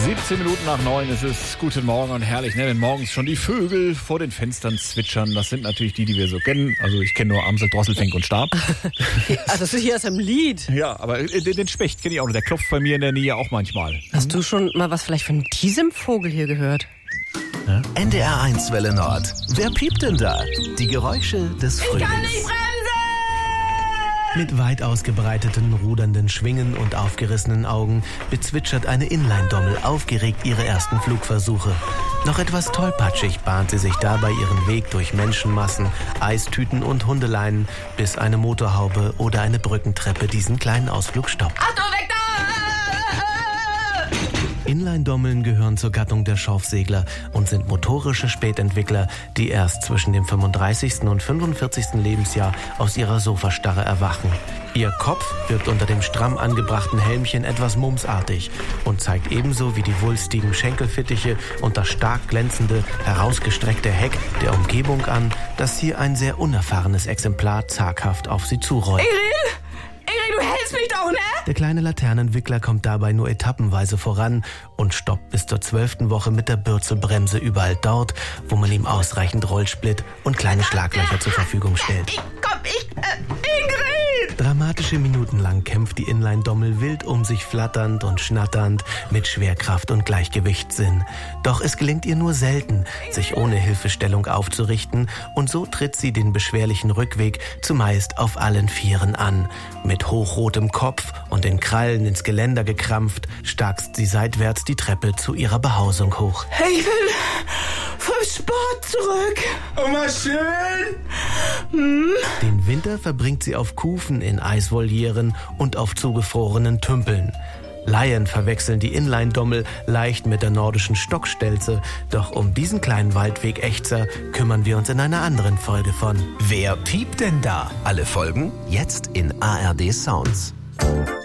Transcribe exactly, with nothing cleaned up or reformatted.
siebzehn Minuten nach neun, es ist guten Morgen und herrlich, ne? Wenn morgens schon die Vögel vor den Fenstern zwitschern. Das sind natürlich die, die wir so kennen. Also ich kenne nur Amsel, Drossel, Fenk und Stab. Also das ist hier aus einem Lied. Ja, aber den, den Specht kenne ich auch noch. Der klopft bei mir in der Nähe auch manchmal. Hast du schon mal was vielleicht von diesem Vogel hier gehört? Ja? N D R eins Welle Nord. Wer piept denn da? Die Geräusche des Frühlings. Ich kann nicht bremsen! Mit weit ausgebreiteten, rudernden Schwingen und aufgerissenen Augen bezwitschert eine Inline-Dommel aufgeregt ihre ersten Flugversuche. Noch etwas tollpatschig bahnt sie sich dabei ihren Weg durch Menschenmassen, Eistüten und Hundeleinen, bis eine Motorhaube oder eine Brückentreppe diesen kleinen Ausflug stoppt. Achtung, weg da! Inline-Dommeln gehören zur Gattung der Schorfsegler und sind motorische Spätentwickler, die erst zwischen dem fünfunddreißigsten und fünfundvierzigsten Lebensjahr aus ihrer Sofastarre erwachen. Ihr Kopf wirkt unter dem stramm angebrachten Helmchen etwas mumsartig und zeigt ebenso wie die wulstigen Schenkelfittiche und das stark glänzende, herausgestreckte Heck der Umgebung an, dass hier ein sehr unerfahrenes Exemplar zaghaft auf sie zurollt. Iril! Iril, du hältst mich doch, ne? Der kleine Laternenwickler kommt dabei nur etappenweise voran und stoppt bis zur zwölften Woche mit der Bürzelbremse überall dort, wo man ihm ausreichend Rollsplit und kleine Schlaglöcher zur Verfügung stellt. Ich, komm, ich, äh, Ingrid! Dramatische Minuten lang kämpft die Inline-Dommel wild um sich flatternd und schnatternd mit Schwerkraft und Gleichgewichtssinn. Doch es gelingt ihr nur selten, sich ohne Hilfestellung aufzurichten, und so tritt sie den beschwerlichen Rückweg zumeist auf allen Vieren an. Mit hochrotem Kopf und den Krallen ins Geländer gekrampft, starkst sie seitwärts die Treppe zu ihrer Behausung hoch. Ich will vom Sport zurück. Oh, mal schön. Hm? Den Winter verbringt sie auf Kufen in Eisvolieren und auf zugefrorenen Tümpeln. Laien verwechseln die Inline-Dommel leicht mit der nordischen Stockstelze. Doch um diesen kleinen Waldweg-Ächzer kümmern wir uns in einer anderen Folge von Wer piept denn da? Alle Folgen jetzt in A R D Sounds.